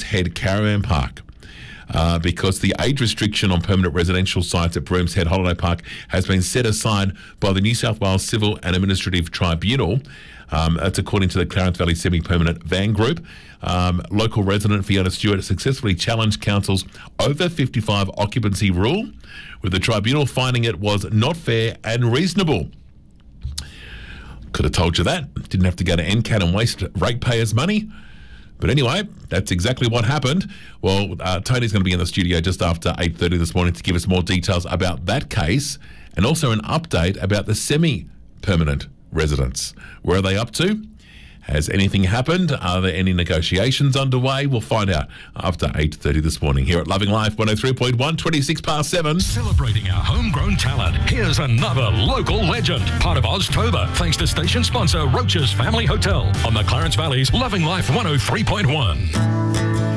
Head Caravan Park. Because the age restriction on permanent residential sites at Brooms Head Holiday Park has been set aside by the New South Wales Civil and Administrative Tribunal. That's according to the Clarence Valley Semi-Permanent Van Group. Local resident Fiona Stewart successfully challenged council's over 55 occupancy rule, with the tribunal finding it was not fair and reasonable. Could have told you that. Didn't have to go to NCAT and waste ratepayers' money. But anyway, that's exactly what happened. Well, Tony's going to be in the studio just after 8:30 this morning to give us more details about that case and also an update about the semi-permanent residents. Where are they up to? Has anything happened? Are there any negotiations underway? We'll find out after 8:30 this morning here at Loving Life 103.1, 26 past 7. Celebrating our homegrown talent. Here's another local legend. Part of Oztober, thanks to station sponsor Roach's Family Hotel on the Clarence Valley's Loving Life 103.1.